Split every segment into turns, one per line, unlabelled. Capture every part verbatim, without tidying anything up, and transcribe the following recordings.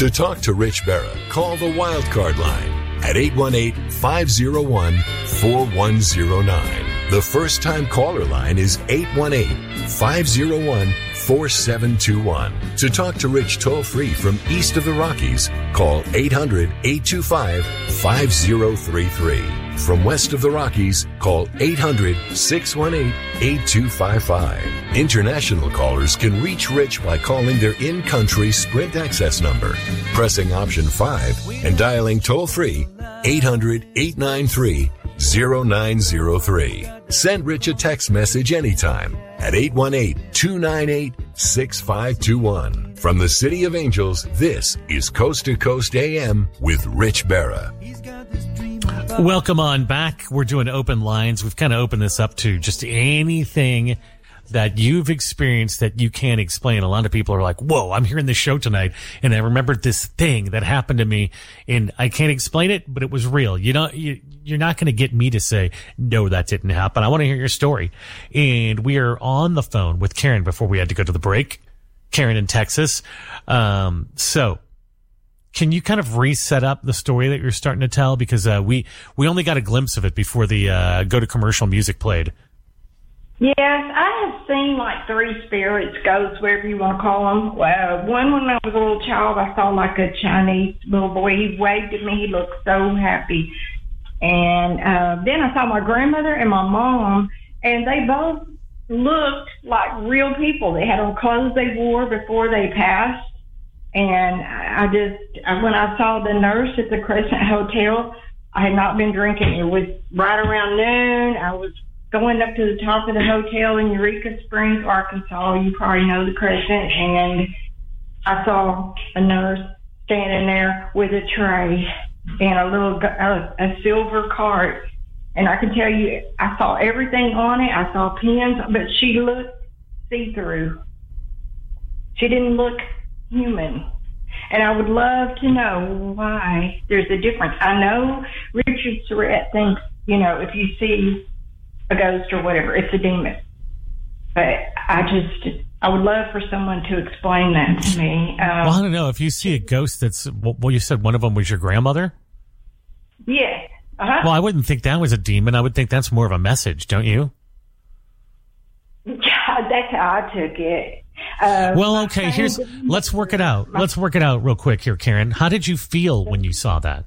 To talk to Rich Berra, call the Wildcard line at eight one eight, five oh one, four one oh nine. The first-time caller line is eight one eight, five oh one, four seven two one. To talk to Rich toll-free from east of the Rockies, call eight hundred, eight two five, five oh three three. From west of the Rockies, call eight hundred, six one eight, eight two five five. International callers can reach Rich by calling their in-country Sprint access number, pressing option five, and dialing toll-free eight hundred, eight nine three, oh nine oh three. Send Rich a text message anytime at eight one eight, two nine eight, six five two one. From the City of Angels, this is Coast to Coast A M with Rich Berra.
Welcome on back. We're doing open lines. We've kind of opened this up to just anything that you've experienced that you can't explain. A lot of people are like, whoa, I'm hearing this show tonight, and I remembered this thing that happened to me, and I can't explain it, but it was real. You know, you, you're not going to get me to say, no, that didn't happen. I want to hear your story. And we are on the phone with Karen before we had to go to the break. Karen in Texas. Um, so can you kind of reset up the story that you're starting to tell? Because uh, we, we only got a glimpse of it before the uh, go to commercial music played.
Yes, I have seen like three spirits, ghosts, whatever you want to call them. Uh, one when I was a little child, I saw like a Chinese little boy. He waved at me. He looked so happy. And uh, then I saw my grandmother and my mom, and they both looked like real people. They had on clothes they wore before they passed. And I just, when I saw the nurse at the Crescent Hotel, I had not been drinking. It was right around noon. I was going up to the top of the hotel in Eureka Springs, Arkansas. You probably know the Crescent. And I saw a nurse standing there with a tray and a little, a, a silver cart. And I can tell you, I saw everything on it. I saw pins, but she looked see-through. She didn't look human. And I would love to know why there's a difference. I know Richard Surrett thinks, you know, if you see a ghost or whatever, it's a demon. But I just, I would love for someone to explain that to me. Um,
well, I don't know. If you see a ghost that's, well, you said one of them was your grandmother?
Yeah. Uh-huh.
Well, I wouldn't think that was a demon. I would think that's more of a message, don't you?
Yeah, that's how I took it. Uh,
well, okay, here's, let's work it out. Let's work it out real quick here, Karen. How did you feel when you saw that?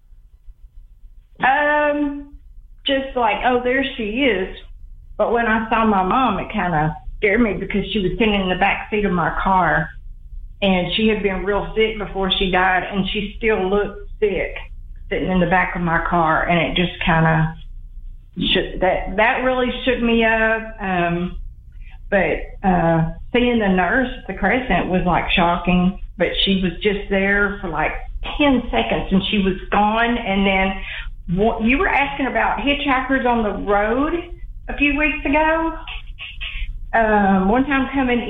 Um, just like, oh, there she is. But when I saw my mom, it kind of scared me because she was sitting in the back seat of my car, and she had been real sick before she died, and she still looked sick sitting in the back of my car, and it just kind of shook, that that really shook me up. Um, but uh, seeing the nurse at the Crescent was like shocking, but she was just there for like ten seconds, and she was gone. And then what, you were asking about hitchhikers on the road a few weeks ago. Um, one time coming